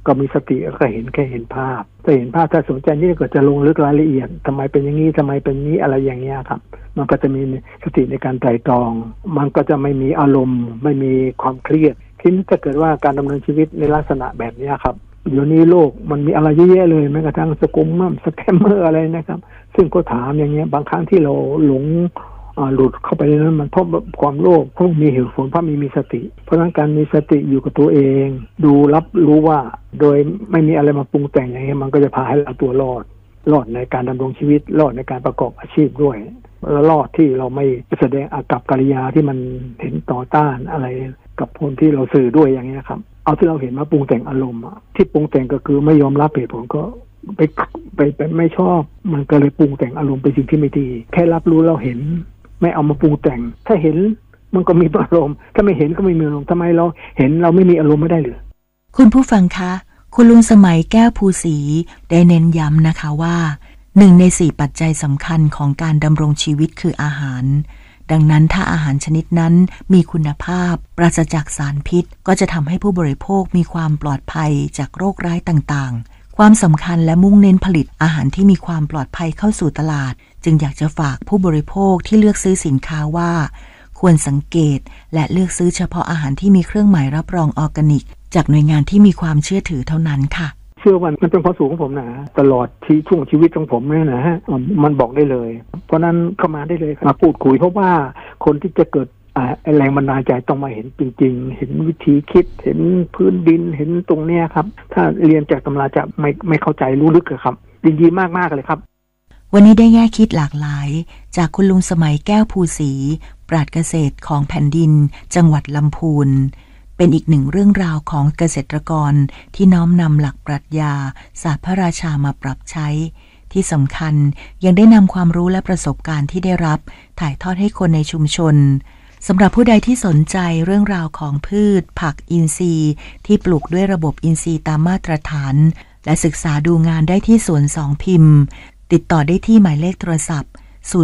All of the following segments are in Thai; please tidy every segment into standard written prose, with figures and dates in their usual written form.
ก็มีสติก็เห็นแค่เห็นภาพถ้าเห็นภาพถ้าสนใจนี่ก็จะลงลึกรายละเอียดทำไมเป็นอย่างนี้ทำไมเป็นนี้อะไรอย่างเงี้ยครับมันก็จะมีสติในการไตร่ตรองมันก็จะไม่มีอารมณ์ไม่มีความเครียดทีนี้ถ้าเกิดว่าการดำเนินชีวิตในลักษณะแบบนี้ครับเดี๋ยวนี้โลกมันมีอะไรเยอะแยะเลยแม้กระทั่งสกุมมั่มสแกมเมอร์อะไรนะครับซึ่งก็ถามอย่างเงี้ยบางครั้งที่เราหลงหลุดเข้าไปในนั้นมันเพราะความโลภเพราะมีเหตุผลเพราะมีสติเพราะฉะนั้นการมีสติอยู่กับตัวเองดูรับรู้ว่าโดยไม่มีอะไรมาปรุงแต่งอย่างเงี้ยมันก็จะพาให้เราตัวรอดในการดำรงชีวิตรอดในการประกอบอาชีพด้วยแล้วรอดที่เราไม่แสดงอากัปกิริยาที่มันเห็นต่อต้านอะไรกับคนที่เราสื่อด้วยอย่างเงี้ยครับเอาที่เราเห็นมาปรุงแต่งอารมณ์ที่ปรุงแต่งก็คือไม่ยอมรับเหตุผลก็ไปไม่ชอบมันก็เลยปรุงแต่งอารมณ์เป็นสิ่งที่ไม่ดีแค่รับรู้เราเห็นไม่เอามาปรุงแต่งถ้าเห็นมันก็มีอารมณ์ถ้าไม่เห็นก็ไม่มีอารมณ์ทำไมเราเห็นเราไม่มีอารมณ์ไม่ได้หรือคุณผู้ฟังคะคุณลุงสมัยแก้วภูศรีได้เน้นย้ำนะคะว่า1 ใน 4ปัจจัยสำคัญของการดำรงชีวิตคืออาหารดังนั้นถ้าอาหารชนิดนั้นมีคุณภาพปราศจากสารพิษก็จะทำให้ผู้บริโภคมีความปลอดภัยจากโรคร้ายต่างๆความสำคัญและมุ่งเน้นผลิตอาหารที่มีความปลอดภัยเข้าสู่ตลาดจึงอยากจะฝากผู้บริโภคที่เลือกซื้อสินค้าว่าควรสังเกตและเลือกซื้อเฉพาะอาหารที่มีเครื่องหมายรับรองออร์แกนิกจากหน่วยงานที่มีความเชื่อถือเท่านั้นค่ะเชื่อว่ามันเป็นความสูงของผมนะตลอดช่วงชีวิตของผมเนี่ยนะฮะมันบอกได้เลยเพราะนั้นเข้ามาได้เลยมาพูดคุยเพราะว่าคนที่จะเกิดแรงบันดาลใจต้องมาเห็นจริงๆเห็นวิธีคิดเห็นพื้นดินเห็นตรงเนี้ยครับถ้าเรียนจากตำราจะไม่เข้าใจรู้ลึกครับดีมากๆเลยครับวันนี้ได้แง่คิดหลากหลายจากคุณลุงสมัยแก้วภูศรีปราชญ์เกษตรของแผ่นดินจังหวัดลำพูนเป็นอีกหนึ่งเรื่องราวของเกษตรกรที่น้อมนำหลักปรัชญาศาสตร์พระราชามาปรับใช้ที่สำคัญยังได้นำความรู้และประสบการณ์ที่ได้รับถ่ายทอดให้คนในชุมชนสำหรับผู้ใดที่สนใจเรื่องราวของพืชผักอินทรีย์ที่ปลูกด้วยระบบอินทรีย์ตามมาตรฐานและศึกษาดูงานได้ที่สวน2 พิมพ์ติดต่อได้ที่หมายเลขโทรศัพท์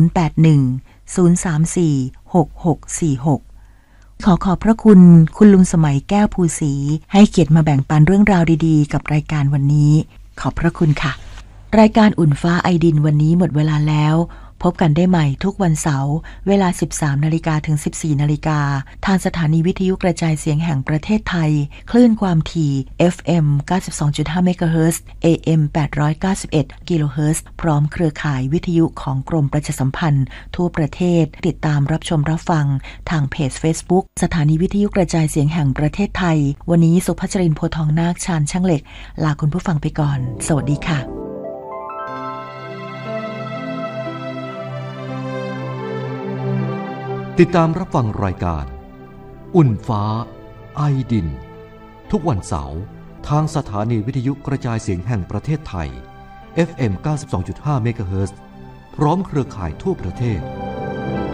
081 034 6646ขอบพระคุณคุณลุงสมัยแก้วภูศรีให้เกียรติมาแบ่งปันเรื่องราวดีๆกับรายการวันนี้ขอบพระคุณค่ะรายการอุ่นฟ้าไอดินวันนี้หมดเวลาแล้วพบกันได้ใหม่ทุกวันเสาร์เวลา 13:00 นถึง 14:00 นทางสถานีวิทยุกระจายเสียงแห่งประเทศไทยคลื่นความถี่ FM 92.5 เมกะเฮิรตซ์ AM 891 กิโลเฮิรตซ์พร้อมเครือข่ายวิทยุของกรมประชาสัมพันธ์ทั่วประเทศติดตามรับชมรับฟังทางเพจ Facebook สถานีวิทยุกระจายเสียงแห่งประเทศไทยวันนี้สุภัชรินทร์ โพธิ์ทองนาคชาญช่างเหล็กลาคุณผู้ฟังไปก่อนสวัสดีค่ะติดตามรับฟังรายการอุ่นฟ้าไอดินทุกวันเสาร์ทางสถานีวิทยุกระจายเสียงแห่งประเทศไทย FM 92.5 เมกะเฮิรตซ์พร้อมเครือข่ายทั่วประเทศ